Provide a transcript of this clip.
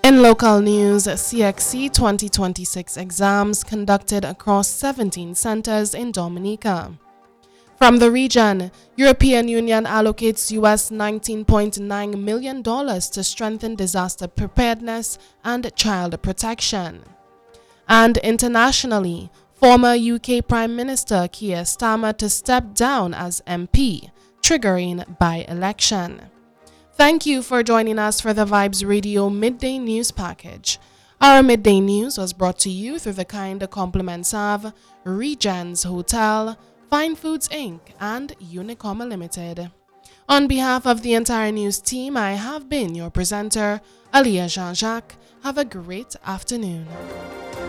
In local news, CXC 2026 exams conducted across 17 centers in Dominica. From the region, European Union allocates US $19.9 million to strengthen disaster preparedness and child protection. And internationally, former UK Prime Minister Keir Starmer to step down as MP, triggering by-election. Thank you for joining us for the Vibes Radio Midday News Package. Our midday news was brought to you through the kind compliments of Regents Hotel, Fine Foods Inc. and Unicoma Limited. On behalf of the entire news team, I have been your presenter, Aliyah Jean-Jacques. Have a great afternoon.